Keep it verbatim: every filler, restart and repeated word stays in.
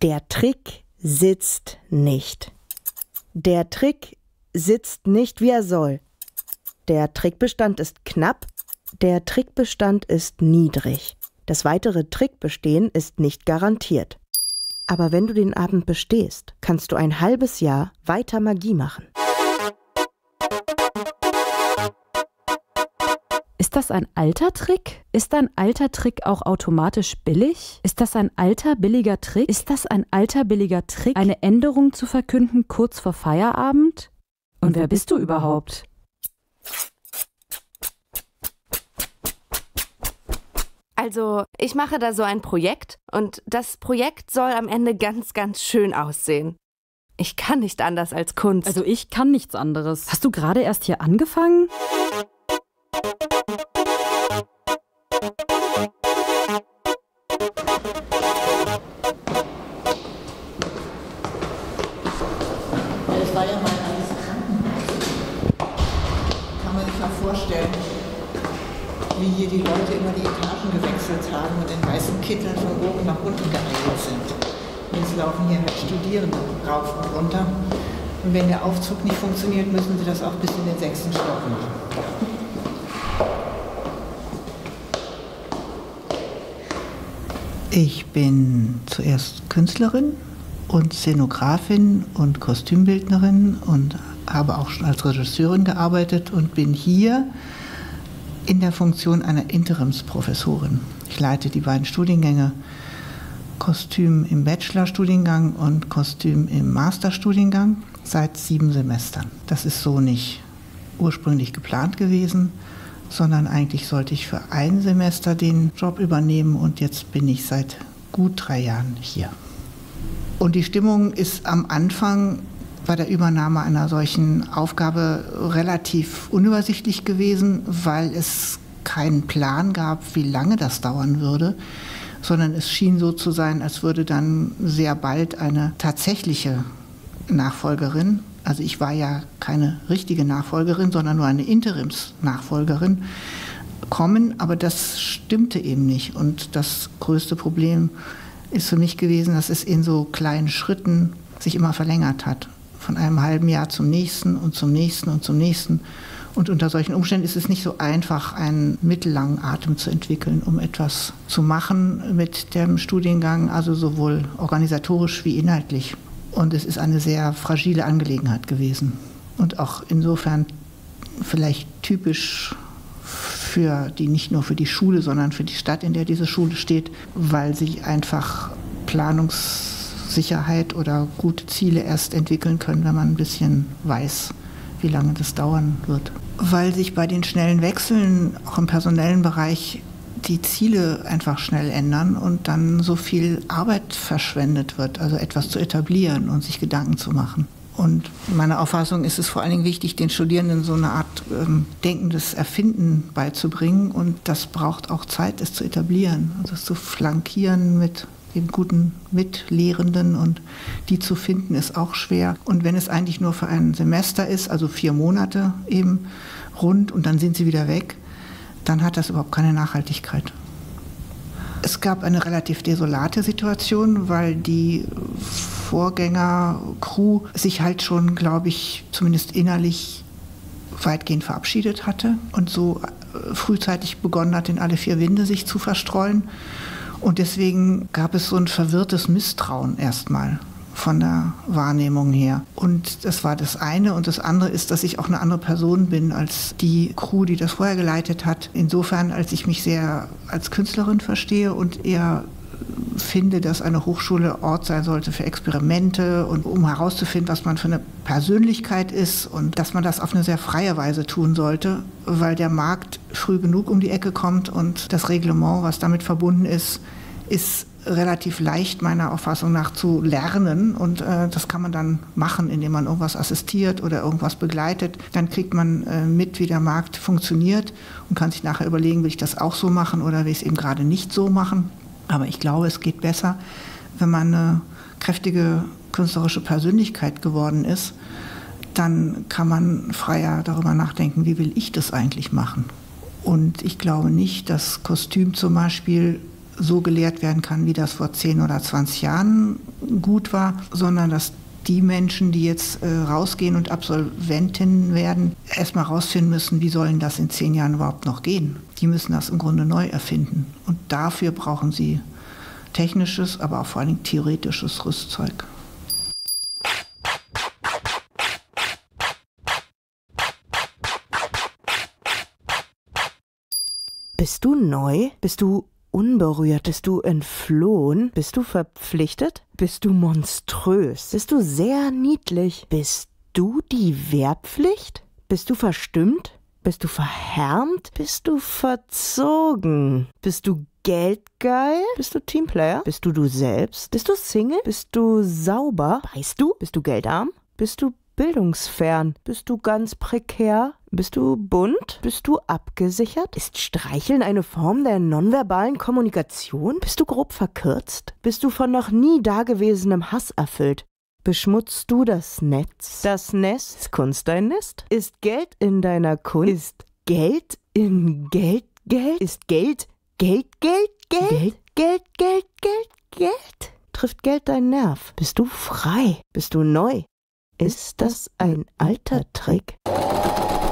Der Trick sitzt nicht. Der Trick sitzt nicht, wie er soll. Der Trickbestand ist knapp, der Trickbestand ist niedrig. Das weitere Trickbestehen ist nicht garantiert. Aber wenn du den Abend bestehst, kannst du ein halbes Jahr weiter Magie machen. Ist das ein alter Trick? Ist ein alter Trick auch automatisch billig? Ist das ein alter, billiger Trick? Ist das ein alter, billiger Trick, eine Änderung zu verkünden kurz vor Feierabend? Und wer bist du überhaupt? Also, ich mache da so ein Projekt und das Projekt soll am Ende ganz, ganz schön aussehen. Ich kann nicht anders als Kunst. Also ich kann nichts anderes. Hast du gerade erst hier angefangen? Das war ja mal alles Krankenhaus. Kann man sich mal vorstellen, wie hier die Leute immer die Etagen gewechselt haben und in weißen Kitteln von oben nach unten geeilt sind. Jetzt laufen hier halt Studierende rauf und runter. Und wenn der Aufzug nicht funktioniert, müssen sie das auch bis in den sechsten Stock machen. Ich bin zuerst Künstlerin und Szenografin und Kostümbildnerin und habe auch schon als Regisseurin gearbeitet und bin hier in der Funktion einer Interimsprofessorin. Ich leite die beiden Studiengänge Kostüm im Bachelorstudiengang und Kostüm im Masterstudiengang seit sieben Semestern. Das ist so nicht ursprünglich geplant gewesen, sondern eigentlich sollte ich für ein Semester den Job übernehmen und jetzt bin ich seit gut drei Jahren hier. Und die Stimmung ist am Anfang bei der Übernahme einer solchen Aufgabe relativ unübersichtlich gewesen, weil es keinen Plan gab, wie lange das dauern würde, sondern es schien so zu sein, als würde dann sehr bald eine tatsächliche Nachfolgerin, also ich war ja keine richtige Nachfolgerin, sondern nur eine Interimsnachfolgerin, kommen, aber das stimmte eben nicht. Und das größte Problem ist für mich gewesen, dass es in so kleinen Schritten sich immer verlängert hat. Von einem halben Jahr zum nächsten und zum nächsten und zum nächsten. Und unter solchen Umständen ist es nicht so einfach, einen mittellangen Atem zu entwickeln, um etwas zu machen mit dem Studiengang, also sowohl organisatorisch wie inhaltlich. Und es ist eine sehr fragile Angelegenheit gewesen. Und auch insofern vielleicht typisch für die, nicht nur für die Schule, sondern für die Stadt, in der diese Schule steht, weil sich einfach Planungssicherheit oder gute Ziele erst entwickeln können, wenn man ein bisschen weiß, wie lange das dauern wird. Weil sich bei den schnellen Wechseln, auch im personellen Bereich, die Ziele einfach schnell ändern und dann so viel Arbeit verschwendet wird, also etwas zu etablieren und sich Gedanken zu machen. Und meiner Auffassung ist es vor allen Dingen wichtig, den Studierenden so eine Art ähm, denkendes Erfinden beizubringen. Und das braucht auch Zeit, es zu etablieren, also es zu flankieren mit den guten Mitlehrenden. Und die zu finden, ist auch schwer. Und wenn es eigentlich nur für ein Semester ist, also vier Monate eben rund und dann sind sie wieder weg, dann hat das überhaupt keine Nachhaltigkeit. Es gab eine relativ desolate Situation, weil die Vorgänger-Crew sich halt schon, glaube ich, zumindest innerlich weitgehend verabschiedet hatte und so frühzeitig begonnen hat, in alle vier Winde sich zu verstreuen. Und deswegen gab es so ein verwirrtes Misstrauen erstmal von der Wahrnehmung her. Und das war das eine. Und das andere ist, dass ich auch eine andere Person bin als die Crew, die das vorher geleitet hat. Insofern, als ich mich sehr als Künstlerin verstehe und eher finde, dass eine Hochschule Ort sein sollte für Experimente und um herauszufinden, was man für eine Persönlichkeit ist und dass man das auf eine sehr freie Weise tun sollte, weil der Markt früh genug um die Ecke kommt und das Reglement, was damit verbunden ist, ist relativ leicht meiner Auffassung nach zu lernen und äh, das kann man dann machen, indem man irgendwas assistiert oder irgendwas begleitet. Dann kriegt man äh, mit, wie der Markt funktioniert und kann sich nachher überlegen, will ich das auch so machen oder will ich es eben gerade nicht so machen. Aber ich glaube, es geht besser, wenn man eine kräftige künstlerische Persönlichkeit geworden ist, dann kann man freier darüber nachdenken, wie will ich das eigentlich machen. Und ich glaube nicht, dass Kostüm zum Beispiel so gelehrt werden kann, wie das vor zehn oder zwanzig Jahren gut war, sondern dass die Menschen, die jetzt äh, rausgehen und Absolventinnen werden, erstmal rausfinden müssen, wie sollen das in zehn Jahren überhaupt noch gehen. Die müssen das im Grunde neu erfinden. Und dafür brauchen sie technisches, aber auch vor allem theoretisches Rüstzeug. Bist du neu? Bist du unberührt? Bist du entflohen? Bist du verpflichtet? Bist du monströs? Bist du sehr niedlich? Bist du die Wehrpflicht? Bist du verstimmt? Bist du verhärmt? Bist du verzogen? Bist du geldgeil? Bist du Teamplayer? Bist du du selbst? Bist du Single? Bist du sauber? Weißt du? Bist du geldarm? Bist du bildungsfern? Bist du ganz prekär? Bist du bunt? Bist du abgesichert? Ist Streicheln eine Form der nonverbalen Kommunikation? Bist du grob verkürzt? Bist du von noch nie dagewesenem Hass erfüllt? Beschmutzt du das Netz? Das Nest? Ist Kunst dein Nest? Ist Geld in deiner Kunst? Ist Geld in Geld Geld? Ist Geld Geld Geld Geld? Geld Geld Geld Geld Geld? Trifft Geld deinen Nerv? Bist du frei? Bist du neu? Ist das ein alter Trick?